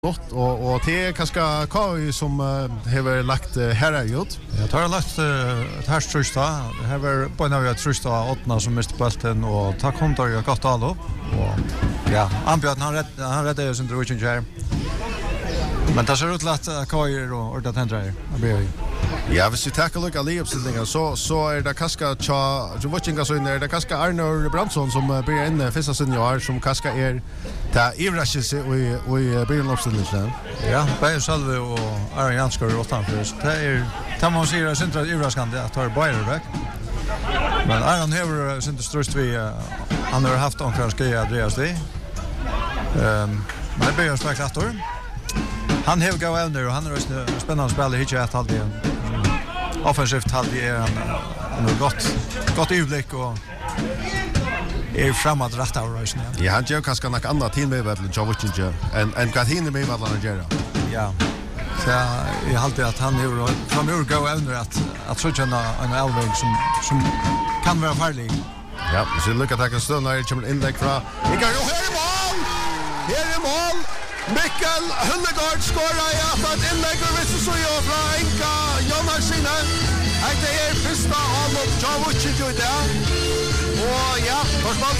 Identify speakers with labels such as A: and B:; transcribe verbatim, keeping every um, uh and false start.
A: Gott och och det är kanske Kai som har lagt här ut.
B: Jag tar lagt ett här trusta. Det här var på en av jag trusta åttna som miste bulten och tack kom där jag gott all upp och ja, Ambjörn han rätt han räddade ju sin dröjning här. Men det ser ut att Kai och ordat händer.
A: Ja, hvis vi tackar lukka liuppsättningen så så är det kaska cha så watching så in där det kaska Arnor Brandsson som börjar in första senior som kaska är ta Ivrashis och och början uppställningen.
B: Ja, Berg Salve och Arjan ska åtta för det är tar man sig centralt Ivraskande att ta Bayern back. Men Arjan har inte strust vi han har haft omkring ska Andreas det. Ehm men det börjar spela klart då. Han har gått ändå och han är spännande spelare hit jag alltid igen. Offensivt hade är han har gott gott utblick och är framåt rätt av rösten.
A: Ja, han gör kanske något annat team med väl Jovicin en en kan hinna med vad han gör.
B: Ja. Så jag hade att han gör från ur gå ändå att att söka en elving som som kan vara farlig.
A: Ja, så look at that stund där kommer inlägg från Mikael och här är mål. Här är mål. Mikael Hundegaard skorar ja för att inlägg och visst så jag från Enka Jonarsson. Att det är första av Jovicin ju där. Och ja, försmål